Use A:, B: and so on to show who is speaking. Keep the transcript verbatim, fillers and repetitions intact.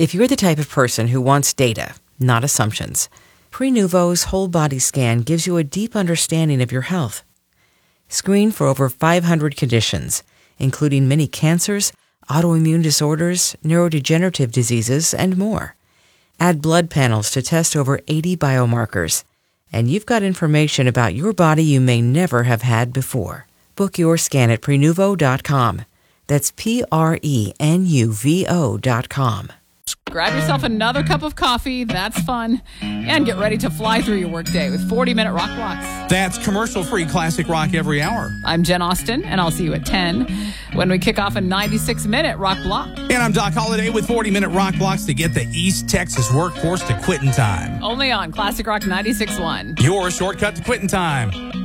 A: If you're the type of person who wants data, not assumptions, Prenuvo's whole body scan gives you a deep understanding of your health. Screen for over five hundred conditions, including many cancers, autoimmune disorders, neurodegenerative diseases, and more. Add blood panels to test over eighty biomarkers, and you've got information about your body you may never have had before. Book your scan at Prenuvo dot com. That's P R E N U V O dot com.
B: Grab yourself another cup of coffee, that's fun, and get ready to fly through your workday with forty-minute Rock Blocks.
C: That's commercial-free classic rock every hour.
B: I'm Jen Austen, and I'll see you at ten when we kick off a ninety-six minute Rock Block.
C: And I'm Doc Holliday with forty-minute Rock Blocks to get the East Texas workforce to quitting time.
B: Only on Classic Rock ninety-six point one.
C: Your shortcut to quitting time.